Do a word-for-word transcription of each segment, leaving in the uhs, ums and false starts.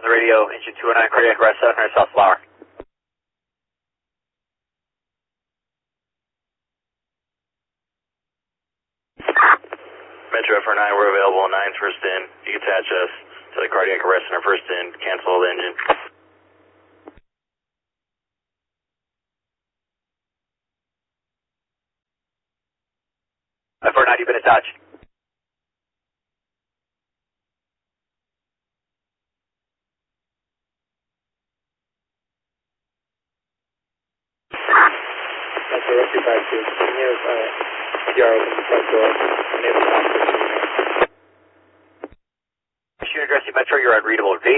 the radio, engine two oh nine, cardiac arrest, seven hundred South Flower. Metro F R nine, we're available, nine first in. You can attach us to the cardiac arrest center first in, cancel the engine. F R nine, you've been attached. Metro Rescue five two, near uh, P R open the front door, enable access. Unit Rescue Metro, you're unreadable, repeat.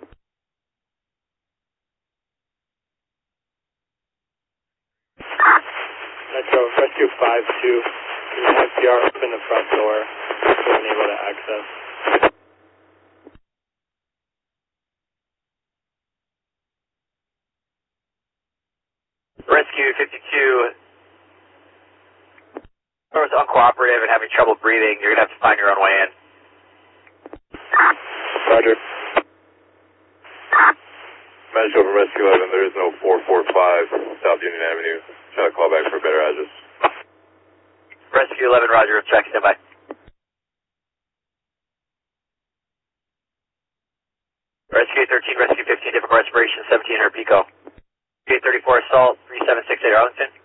Metro Rescue five two, can you have P R open the front door to enable the access? Rescue fifty-two, was uncooperative and having trouble breathing. You're going to have to find your own way in. Roger. Metro from Rescue eleven, there is no four four five South Union Avenue. Try to call back for a better address. Rescue eleven, Roger, check, stand by. Rescue thirteen, Rescue fifteen, difficult respiration, seventeen hundred Pico. eight thirty-four assault, three seven six eight Arlington.